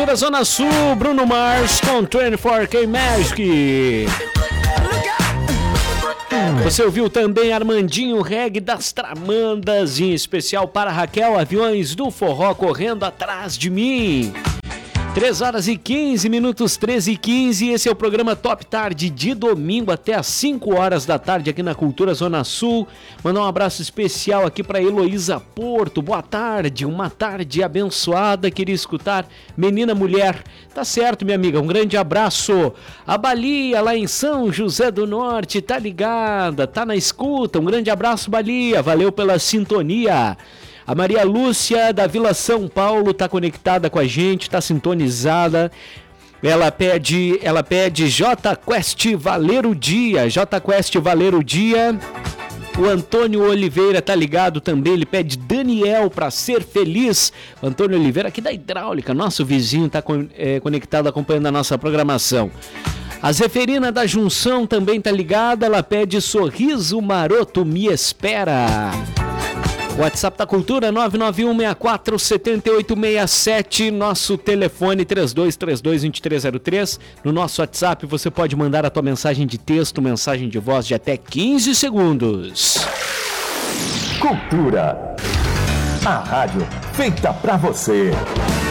Cultura Zona Sul, Bruno Mars com 24K Magic. Você ouviu também Armandinho Reggae das Tramandas, em especial para Raquel, Aviões do Forró correndo atrás de mim. 3 horas e 15 minutos, 13 e 15, esse é o programa Top Tarde de domingo até às 5 horas da tarde aqui na Cultura Zona Sul. Mandar um abraço especial aqui para Heloísa Porto, boa tarde, uma tarde abençoada, queria escutar Menina Mulher. Tá certo, minha amiga, um grande abraço. A Balia lá em São José do Norte, tá ligada, tá na escuta, um grande abraço, Balia, valeu pela sintonia. A Maria Lúcia, da Vila São Paulo, está conectada com a gente, está sintonizada. Ela pede J Quest Valer o Dia. J Quest Valer o Dia. O Antônio Oliveira tá ligado também, ele pede Daniel para ser feliz. O Antônio Oliveira aqui da Hidráulica, nosso vizinho, está conectado acompanhando a nossa programação. A Zeferina da Junção também tá ligada, ela pede Sorriso Maroto Me Espera. WhatsApp da Cultura 991647867, nosso telefone 3232-2303. No nosso WhatsApp você pode mandar a tua mensagem de texto, mensagem de voz de até 15 segundos. Cultura, a rádio feita pra você.